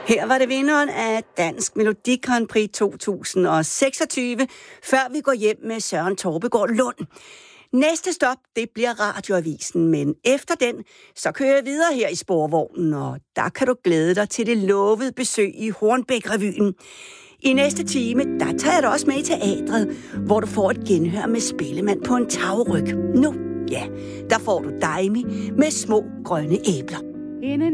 Her var det vinderen af Dansk Melodi Grand Prix 2026, før vi går hjem med Søren Torpegaard Lund. Næste stop, det bliver Radioavisen, men efter den, så kører jeg videre her i sporvognen, og der kan du glæde dig til det lovede besøg i Hornbæk-revyen. I næste time, der tager jeg dig også med i teatret, hvor du får et genhør med Spillemand på en tagryg. Nu, ja, der får du Daimi med Små grønne æbler.